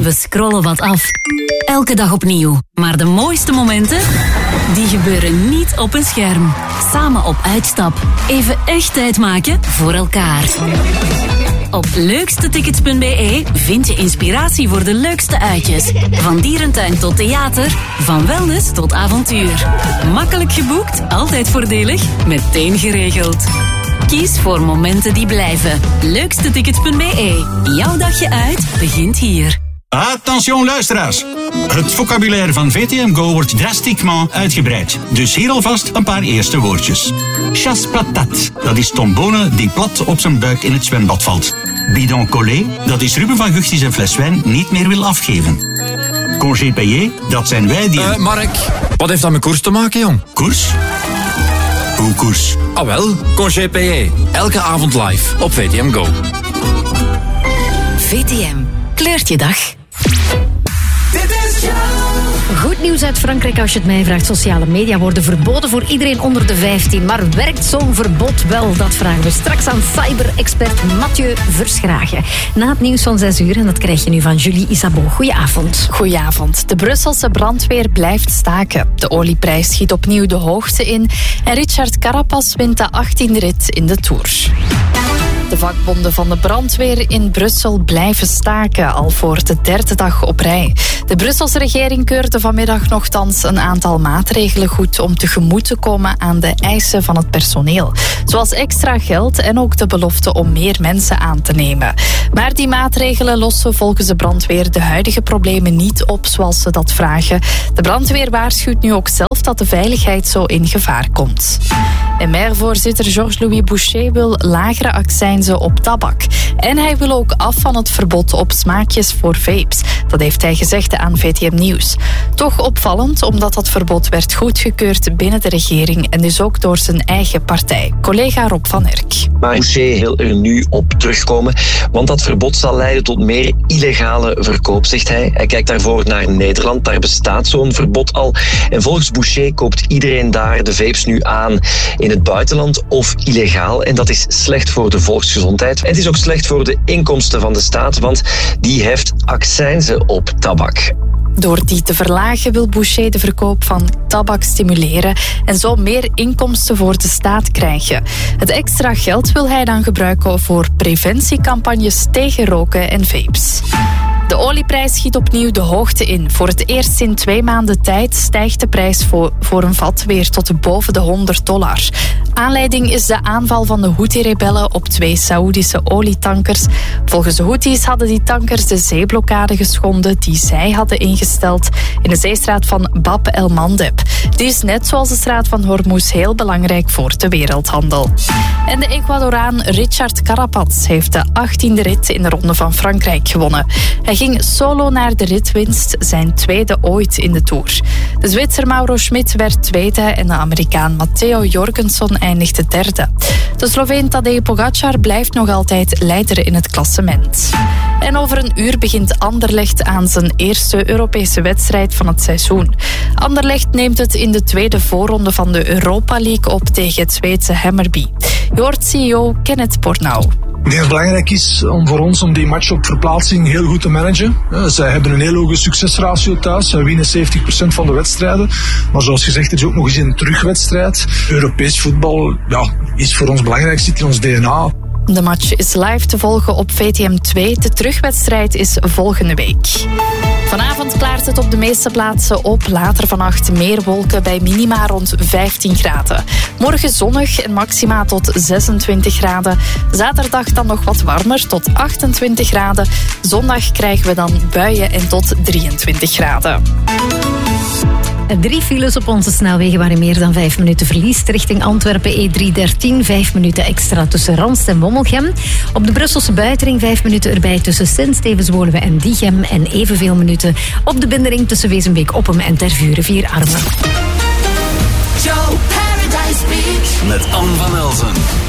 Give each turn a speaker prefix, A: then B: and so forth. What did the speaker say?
A: We scrollen wat af. Elke dag opnieuw. Maar de mooiste momenten, die gebeuren niet op een scherm. Samen op uitstap. Even echt tijd maken voor elkaar. Op leukstetickets.be vind je inspiratie voor de leukste uitjes. Van dierentuin tot theater, van wellness tot avontuur. Makkelijk geboekt, altijd voordelig, meteen geregeld. Kies voor momenten die blijven. Leukstetickets.be. Jouw dagje uit begint hier.
B: Attention luisteraars. Het vocabulaire van VTM Go wordt drastiquement uitgebreid. Dus hier alvast een paar eerste woordjes. Chasse patate, dat is tombone die plat op zijn buik in het zwembad valt. Bidon collé, dat is Ruben van Gucht die zijn fles wijn niet meer wil afgeven. Congé payé, dat zijn wij die...
C: Mark, wat heeft dat met koers te maken, jong?
B: Koers? Hoe koers?
C: Ah wel, Congé payé. Elke avond live op VTM Go.
A: VTM, kleurt je dag.
D: Goed nieuws uit Frankrijk als je het mij vraagt. Sociale media worden verboden voor iedereen onder de 15. Maar werkt zo'n verbod wel? Dat vragen we straks aan cyber-expert Mathieu Verschragen. Na het nieuws van 6 uur, en dat krijg je nu van Julie Isabeau. Goedenavond.
E: Goedenavond. De Brusselse brandweer blijft staken. De olieprijs schiet opnieuw de hoogte in. En Richard Carapaz wint de 18e rit in de Tour. De vakbonden van de brandweer in Brussel blijven staken, al voor de 3e dag op rij. De Brusselse regering keurde vanmiddag nochtans een aantal maatregelen goed om tegemoet te komen aan de eisen van het personeel. Zoals extra geld en ook de belofte om meer mensen aan te nemen. Maar die maatregelen lossen volgens de brandweer de huidige problemen niet op zoals ze dat vragen. De brandweer waarschuwt nu ook zelf dat de veiligheid zo in gevaar komt. En maire-voorzitter Georges-Louis Boucher wil lagere accijnzen op tabak. En hij wil ook af van het verbod op smaakjes voor vapes. Dat heeft hij gezegd aan VTM Nieuws. Toch opvallend, omdat dat verbod werd goedgekeurd binnen de regering en dus ook door zijn eigen partij. Collega Rob van Erk.
F: Maar Boucher wil er nu op terugkomen, want dat verbod zal leiden tot meer illegale verkoop, zegt hij. Hij kijkt daarvoor naar Nederland, daar bestaat zo'n verbod al. En volgens Boucher koopt iedereen daar de vapes nu aan in het buitenland of illegaal. En dat is slecht voor de volksgezondheid. En het is ook slecht voor de inkomsten van de staat, want die heft accijnzen op tabak.
E: Door die te verlagen wil Boucher de verkoop van tabak stimuleren en zo meer inkomsten voor de staat krijgen. Het extra geld wil hij dan gebruiken voor preventiecampagnes tegen roken en vapes. De olieprijs schiet opnieuw de hoogte in. Voor het eerst in 2 maanden tijd stijgt de prijs voor een vat weer tot boven de $100. Aanleiding is de aanval van de Houthi-rebellen op 2 Saoedische olietankers. Volgens de Houthis hadden die tankers de zeeblokkade geschonden die zij hadden ingesteld in de zeestraat van Bab el-Mandeb. Die is net zoals de straat van Hormuz heel belangrijk voor de wereldhandel. En de Ecuadoraan Richard Carapaz heeft de 18e rit in de Ronde van Frankrijk gewonnen. Hij ging solo naar de ritwinst, zijn tweede ooit in de Tour. De Zwitser Mauro Schmid werd tweede en de Amerikaan Matteo Jorgensen eindigde derde. De Sloveen Tadej Pogacar blijft nog altijd leider in het klassement. En over een uur begint Anderlecht aan zijn eerste Europese wedstrijd van het seizoen. Anderlecht neemt het in de tweede voorronde van de Europa League op tegen het Zweedse Hammarby. Je hoort CEO Kenneth Bornau.
G: Heel belangrijk is voor ons om die match op verplaatsing heel goed te managen. Zij hebben een heel hoge succesratio thuis. Zij winnen 70% van de wedstrijden. Maar zoals gezegd, er is ook nog eens een terugwedstrijd. Europees voetbal is voor ons belangrijk, zit in ons DNA.
E: De match is live te volgen op VTM 2. De terugwedstrijd is volgende week. Vanavond klaart het op de meeste plaatsen op. Later vannacht meer wolken bij minima rond 15 graden. Morgen zonnig en maxima tot 26 graden. Zaterdag dan nog wat warmer tot 28 graden. Zondag krijgen we dan buien en tot 23 graden.
D: 3 files op onze snelwegen waren meer dan 5 minuten verlies. Richting Antwerpen E313, 5 minuten extra tussen Randst en Wommelgem. Op de Brusselse buitenring 5 minuten erbij tussen Sint-Stevens-Woluwe en Diegem. En evenveel minuten op de bindering tussen Wezenbeek-Oppem en Tervuren-Vierarmen.
H: Joe Paradise Beach
B: Met Anne van Elzen.